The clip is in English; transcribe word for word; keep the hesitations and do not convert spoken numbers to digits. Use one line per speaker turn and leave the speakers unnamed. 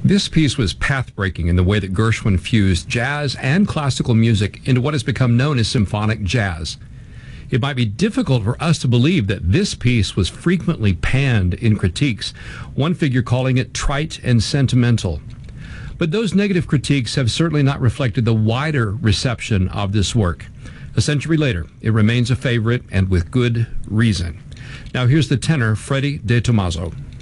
This piece was path-breaking in the way that Gershwin fused jazz and classical music into what has become known as symphonic jazz. It might be difficult for us to believe that this piece was frequently panned in critiques, one figure calling it trite and sentimental. But those negative critiques have certainly not reflected the wider reception of this work. A century later, it remains a favorite, and with good reason. Now here's the tenor, Freddie De Tomaso.